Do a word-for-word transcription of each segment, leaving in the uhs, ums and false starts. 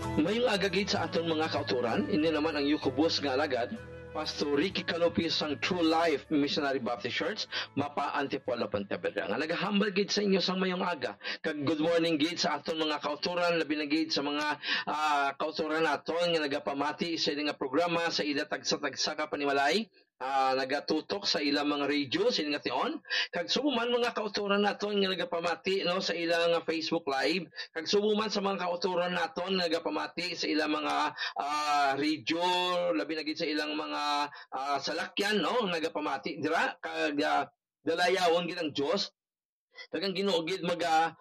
Mayong agagid sa aton mga kauturan, ini naman ang Yukubos nga alagad, Pastor Ricky Calopis ang True Life Missionary Baptist Church, Mapa Antipolo, Pontevedra. Nga nagahambal gid sa inyo sang mayong aga. Kag good morning gid sa aton mga kauturan, labi na gid sa mga uh, kauturan naton nga nagapamati sa ilang programa sa ila tagsa-tagsa ka panimalay. Uh, nagatutok sa ilang mga radio sini nga tion kag sumuman mga kauturan naton nga nagapamati no sa ilang Facebook live kag sumuman sa mga kauturan naton nga nagapamati sa ilang mga uh, radio labi na gid sa ilang mga uh, salakyan no nagapamati dira kag uh, dalayawon gid ang Dios kag ang Ginoo gid maga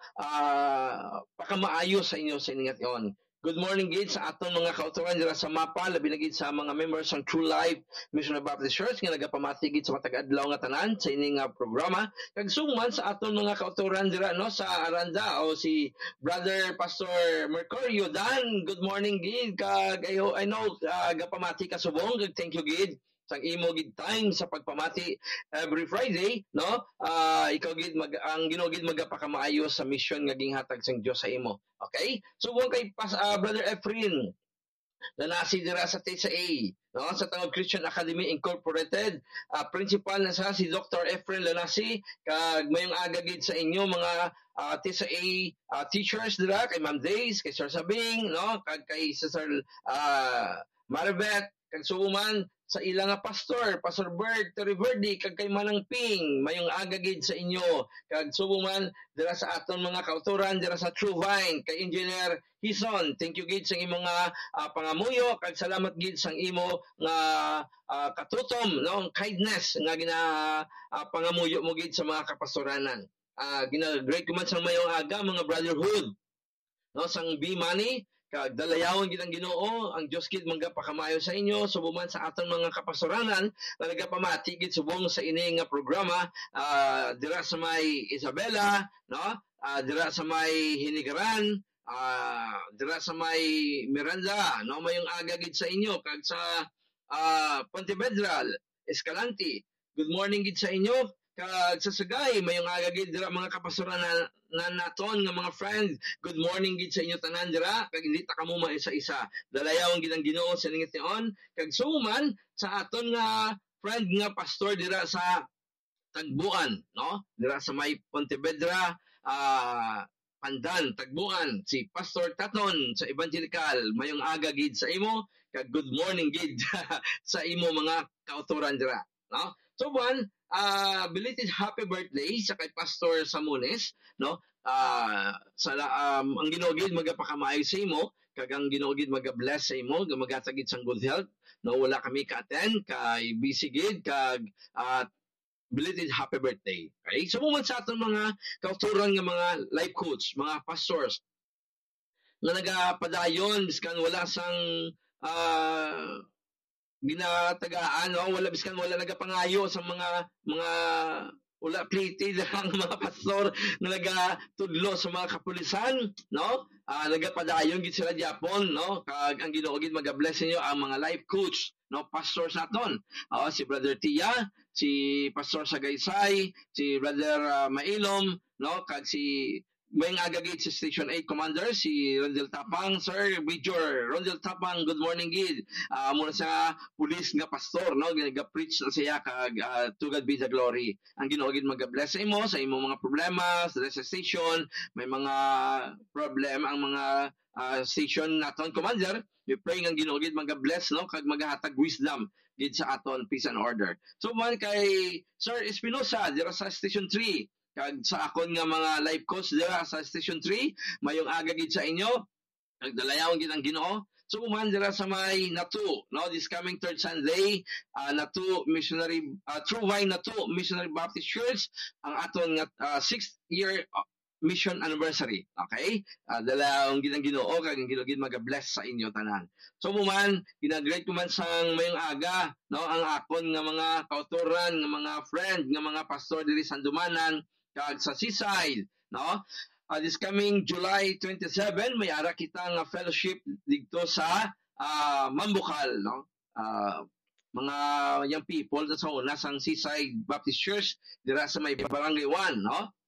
uh, pakamaayo sa inyo sa nga tion. Good morning gid sa aton mga kauturan dira sa Mapa, labi na gid sa mga members ng True Life Missionary Baptist Church nga nagapamati gid sa matag adlaw nga tanan sa ining uh, programa. Kag sugman sa aton mga kauturan dira no sa Aranda o si Brother Pastor Mercurio Dan. Good morning gid kag I, I know uh, gapamati ka subong kag thank you gid sang imo gid time sa pagpamati every Friday no uh, ikaw gid mag ang Ginoo gid magapakamaayo sa mission nga ginhatag sang Dios sa imo. Okay, so buong kay pas, uh, Brother Efren na nasi dira sa T S A no sa Tangog Christian Academy Incorporated, uh, principal na sa si Doctor Efren Lanasi kag mayong aga gid sa inyo mga uh, T S A uh, teachers dira kay Ma'am Days, kay Sir Sabing no kag kay Sir uh, Maribeth kag suman sa ilang pastor, Pastor Bert Terriverdi, kag kay Manang Ping, mayong agagid sa inyo. Kag subuman, dira sa aton mga kauturan, dira sa True Vine, kay Engineer Hison. Thank you gid sa imong mga uh, pangamuyo, kag salamat gid sa imo nga uh, katutom, no? Kindness, nga gina uh, pangamuyo mo gid sa mga kapastoranan. Uh, gina-great kuman sa mayong aga, mga brotherhood. No, sang B-Money, kag dalayawon gid ang Ginoo ang Dios gid magapakamayo sa inyo subuman sa aton mga kapastoranan nga nagapamati gid subong sa ini nga programa uh, dira sa may Isabela no uh, dira sa may Hinigaran uh, dira sa may Miranda no mayong aga gid sa inyo kag sa uh, Pontevedra Escalante. Good morning gid sa inyo kag sa Sagay mayong aga gid dira mga kapastoranan na naton nga mga friend. Good morning gid sa inyo tanan dira kag hindi ta kamo maisa-isa dalayawon gid ang Ginoo sa ningit tion kag suman sa aton nga friend nga pastor dira sa Tagbuan no dira sa may Pontevedra uh, Pandan Tagbuan si Pastor Taton sa Evangelical mayong aga gid sa imo kag good morning gid sa imo mga kauturan dira no so buwan Uh, belated happy birthday sa kay Pastor Samunes no uh, sa um, ang Ginoo gid magapakamayo sa imo kag ang Ginoo gid maga-bless sa imo magatagid sang good health no wala kami ka-attend kay busy gid kag uh, belated happy birthday. Okay, so mo sa aton mga kauturan nga mga life coach mga pastors nga nagapadayon biskan wala sang uh, ginatagaan no wala biskan wala nagapangayo sa mga mga wala plated ang mga pastor na nagatudlo sa mga kapulisan no uh, nagapadayon gid sila Japon no kag ang Ginoo gid maga-bless niyo ang mga life coach no pastors naton uh, si Brother Tia si Pastor Sagaysay si Brother uh, Mailom no kag si may agagid sa Station eight Commander, si Rondel Tapang. Sir, Major Rondel Tapang, good morning gid. Uh, muna sa pulis nga pastor, no? Nag-preach na siya kag uh, to God be the glory. Ang Ginoo gid mag-bless sa imo, sa imo mga problema, sa station, may mga problem ang mga uh, station naton Commander. We pray ang Ginoo gid mag-bless, no? Kag maghatag wisdom gid sa aton peace and order. So man kay Sir Espinosa, dira sa Station three, kag sa akon nga mga life coach dira sa Station three mayong aga gid sa inyo nagdalayawon gid ang Ginoo so man dira sa may Natu no this coming third Sunday uh, Natu missionary uh, True Vine Natu Missionary Baptist Church ang aton nga uh, sixth year uh, mission anniversary. Okay, uh, dalayawon gid ang Ginoo kag ang Ginoo gid maga-bless sa inyo tanan so man gina-great ko man sang mayong aga no ang akon nga mga kauturan nga mga friend nga mga pastor diri sa Dumanan kag sa Seaside no uh, this coming July twenty-seven may ara kita nga fellowship dito sa uh, Mambukal no uh, mga young people sa una sang Seaside Baptist Church dira sa may Barangay one no